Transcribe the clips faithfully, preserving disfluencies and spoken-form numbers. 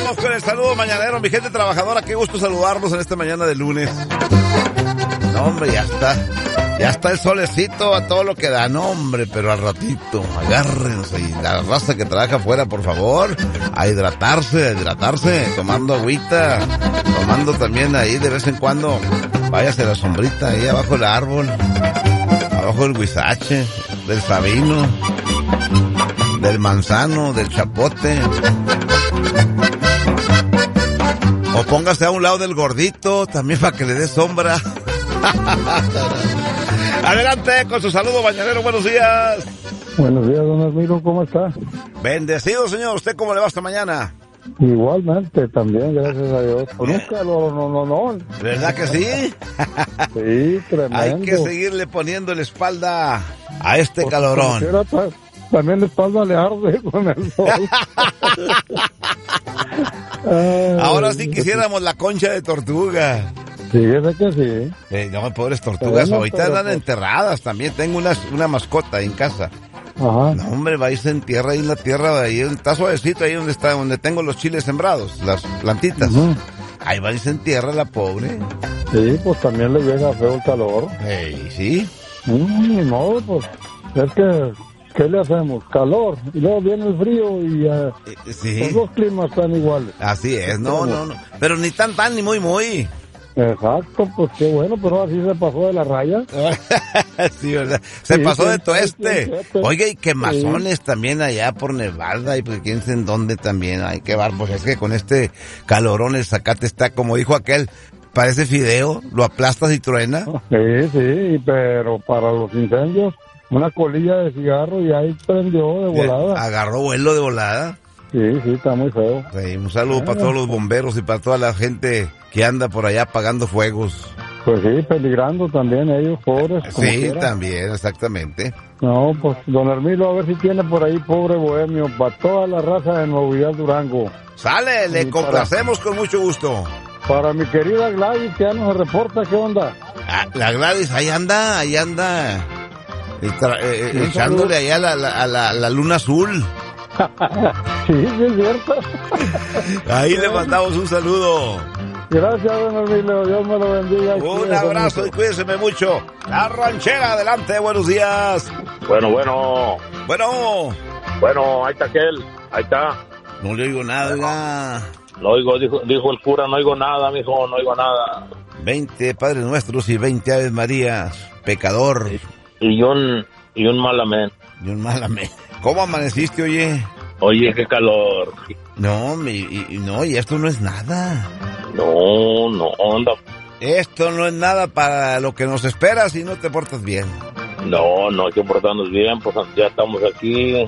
Vamos con el saludo mañanero, mi gente trabajadora. Qué gusto saludarlos en esta mañana de lunes. No, hombre, ya está. Ya está el solecito a todo lo que da. No, hombre, pero al ratito, agárrense. Y la raza que trabaja afuera, por favor, a hidratarse, a hidratarse, tomando agüita, tomando también ahí de vez en cuando. Váyase a la sombrita ahí abajo del árbol, abajo del huizache, del sabino, del manzano, del chapote. O póngase a un lado del gordito, también para que le dé sombra. Adelante con su saludo mañanero, buenos días. Buenos días, don Armiro, ¿cómo está? Bendecido, señor. ¿Usted cómo le va esta mañana? Igualmente, también, gracias a Dios. Con un calor, no, no, no. ¿Verdad que sí? Sí, tremendo. Hay que seguirle poniendo la espalda a este Porque calorón. Quiera, también la espalda le arde con el sol. Ay, ahora sí quisiéramos la concha de tortuga. Sí, es que sí. Eh, no, pobres tortugas, bueno, ahorita andan pues... enterradas también. Tengo una, una mascota en casa. Ajá. No, hombre, va a irse en tierra, ahí en la tierra, ahí está suavecito, ahí donde está, donde tengo los chiles sembrados, las plantitas. Uh-huh. Ahí va a irse en tierra la pobre. Sí, pues también le llega feo el calor. Hey, ¿sí? Mm, no, pues, es que, ¿qué le hacemos? Calor, y luego viene el frío y uh, eh, sí. Los dos climas están iguales. Así es, no, no, no, pero ni tan tan, ni muy muy. Exacto, pues qué bueno, pero así se pasó de la raya. Sí, ¿verdad? Se sí, pasó sí, de toeste. Sí, sí, oiga, y quemazones sí. También allá por Nevada y pues quién sabe en dónde también. Hay que bar, pues es que con este calorón el zacate está, como dijo aquel, parece fideo, lo aplastas y truena. Sí, sí, pero para los incendios, una colilla de cigarro y ahí prendió de volada. Agarró vuelo de volada. Sí, sí, está muy feo. Sí, un saludo ah, para todos los bomberos y para toda la gente que anda por allá apagando fuegos. Pues sí, peligrando también ellos, pobres. Sí, quiera. También, exactamente. No, pues, don Hermilo, a ver si tiene por ahí, pobre bohemio, para toda la raza de Nuevo Vidal Durango. Sale, le y complacemos para, con mucho gusto. Para mi querida Gladys, que ya nos reporta, ¿qué onda? Ah, la Gladys, ahí anda, ahí anda, tra- eh, eh, echándole allá a la, la, a la, la luna azul. Sí, sí, es cierto. Ahí le mandamos un saludo. Gracias, don Hermilo. Dios me lo bendiga. Un abrazo y cuídense mucho. La ranchera, adelante, buenos días. Bueno, bueno. Bueno. Bueno, ahí está aquel. Ahí está. No le oigo nada, oiga. No oigo, dijo, dijo el cura, no oigo nada, mijo, no oigo nada. Veinte Padres Nuestros y veinte Aves Marías. Pecador. Y, y un, y un mal amén. Y un mal amén. ¿Cómo amaneciste, oye? Oye, qué calor. No, mi, y, no, y esto no es nada. No, no, anda. Esto no es nada para lo que nos espera si no te portas bien. No, no hay que portarnos bien, pues ya estamos aquí.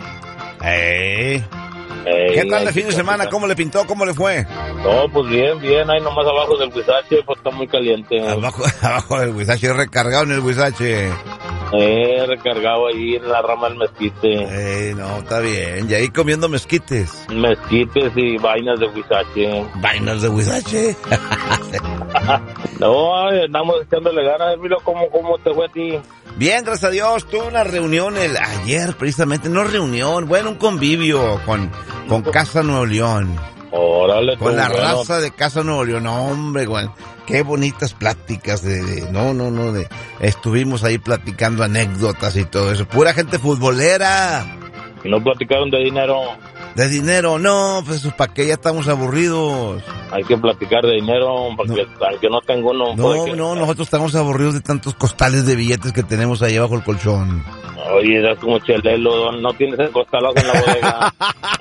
Eh. Ey, ¿qué tal el fin de semana? ¿Cómo le pintó? ¿Cómo le fue? No, pues bien, bien, ahí nomás abajo del huizache, pues está muy caliente. Abajo, abajo del huizache, recargado en el huizache. Eh, recargado ahí en la rama del mezquite. Eh, no, está bien. Y ahí comiendo mezquites. Mezquites y vainas de huizache. ¿Vainas de huizache? No, andamos echándole ganas. Mira cómo, cómo te fue a ti. Bien, gracias a Dios. Tuve una reunión el ayer, precisamente. No reunión, bueno, un convivio con, con Casa Nuevo León. Órale, con la bueno. raza de Casa Nuevo León. No, hombre, güey. Qué bonitas pláticas de, de, no, no, no, de, estuvimos ahí platicando anécdotas y todo eso. Pura gente futbolera. ¿No platicaron de dinero? De dinero, no, pues para qué, ya estamos aburridos. Hay que platicar de dinero, porque no. Aunque no tengo uno. No, que... no, nosotros estamos aburridos de tantos costales de billetes que tenemos ahí bajo el colchón. Oye, eres como Chelelo, no tienes el costalazo en la bodega.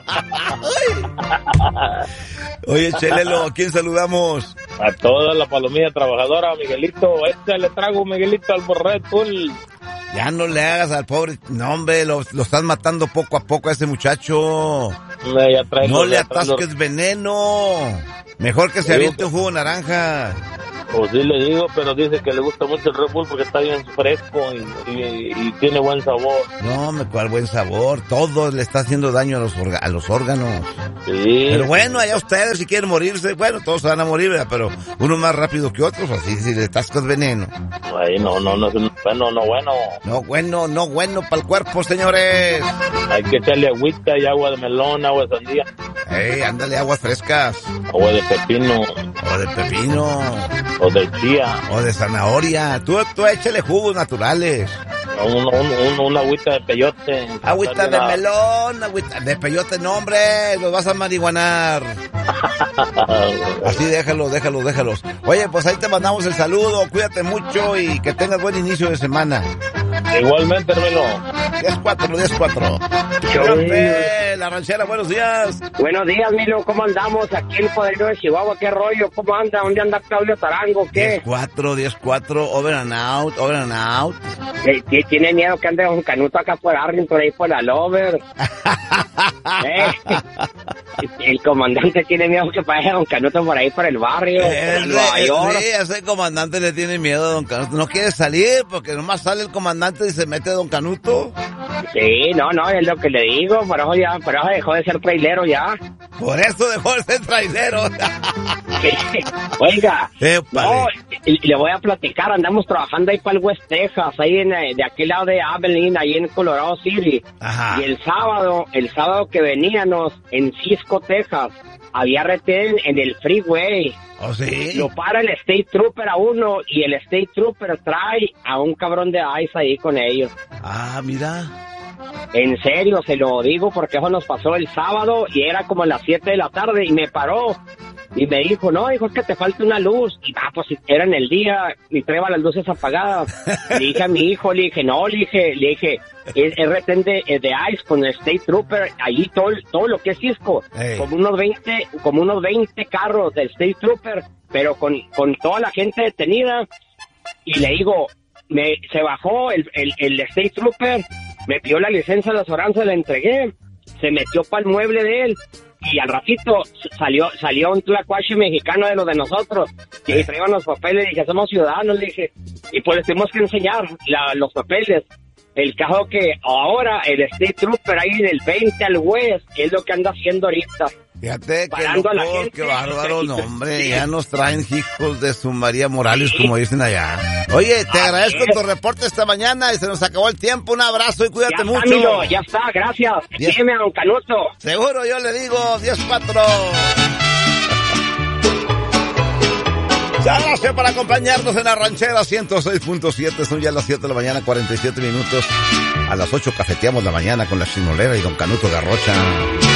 Oye, Chelelo, ¿a quién saludamos? A toda la palomilla trabajadora, Miguelito. Este le trago, Miguelito, al Red Bull. Ya no le hagas al pobre, no hombre, lo, lo están matando poco a poco a ese muchacho. Me, ya traigo, no le ya atasques traigo. veneno. Mejor que se aviente un jugo naranja. Pues sí le digo, pero dice que le gusta mucho el Red Bull porque está bien fresco y, y, y tiene buen sabor. No, me cuál buen sabor. Todo le está haciendo daño a los, orga- a los órganos. Sí. Pero bueno, allá ustedes si quieren morirse, bueno, todos se van a morir, ¿verdad? Pero uno más rápido que otros, así si le atascas veneno. Ay, no, no, no, bueno, no, bueno. No bueno, no bueno para el cuerpo, señores. Hay que echarle agüita y agua de melón, agua de sandía. Ey, ándale, aguas frescas. Agua de pepino. O de pepino. O de chía. O de zanahoria. Tú, tú échale jugos naturales. Un, un, un, una agüita de peyote. Agüita de melón, agüita de peyote, no hombre, los vas a marihuanar. Así déjalos, déjalos, déjalos. Oye, pues ahí te mandamos el saludo, cuídate mucho y que tengas buen inicio de semana. Igualmente, hermano. diez cuatro, diez cuatro. La ranchera, buenos días. Buenos días, Milo, ¿cómo andamos? Aquí en el Poderío de Chihuahua, ¿qué rollo? ¿Cómo anda? ¿Dónde anda Claudio Tarango? ¿Qué? diez cuatro, diez cuatro, over and out, over and out. Eh, ¿Tiene miedo que ande un canuto acá por Arlington, por ahí por la Lover? ¿Eh? El comandante tiene miedo que vaya Don Canuto por ahí por el barrio, por Nueva York. Sí, ese comandante le tiene miedo a Don Canuto. No quiere salir porque nomás sale el comandante y se mete Don Canuto. Sí, no, no, es lo que le digo, por eso ya, por eso dejó de ser trailero ya. Por eso dejó de ser trailero. Sí. Oiga, Épale. no, le voy a platicar, andamos trabajando ahí para el West Texas, ahí en, de aquel lado de Abilene, ahí en Colorado City. Ajá. Y el sábado, el sábado que veníamos en Cisco, Texas, había retén en el freeway. ¿Oh, sí? Lo para el State Trooper a uno y el State Trooper trae a un cabrón de ICE ahí con ellos. Ah, mira. En serio, se lo digo porque eso nos pasó el sábado y era como las siete de la tarde y me paró y me dijo, no, hijo, es que te falta una luz. Y ah, pues era en el día y traía las luces apagadas. Le dije a mi hijo, le dije, no, le dije, le dije, es, es retén de, de ICE con el State Trooper, allí todo, todo lo que es Cisco, hey. como unos veinte, como unos veinte carros del State Trooper, pero con, con toda la gente detenida. Y le digo, me, se bajó el, el, el State Trooper, me pidió la licencia de aseguranza, la entregué, se metió para el mueble de él y al ratito salió salió un tlacuache mexicano de los de nosotros que traía los papeles. Le dije, somos ciudadanos, le dije, y pues les tenemos que enseñar la, los papeles. El caso que ahora el State Trooper ahí en el veinte al West es lo que anda haciendo ahorita. Fíjate que Parando a la loco, gente. qué bárbaro, no, hombre, Sí. ya nos traen hijos de su María Morales, Sí. como dicen allá. Oye, te Así agradezco es. tu reporte esta mañana y se nos acabó el tiempo. Un abrazo y cuídate Ya mucho. está, amigo, ya está, gracias. Diez- Sígueme a Don Canuto. Seguro, yo le digo, diez cuatro. Muchas gracias por acompañarnos en la ranchera ciento seis punto siete. Son ya las siete de la mañana, cuarenta y siete minutos. A las ocho cafeteamos la mañana con la Chinolera y Don Canuto Garrocha.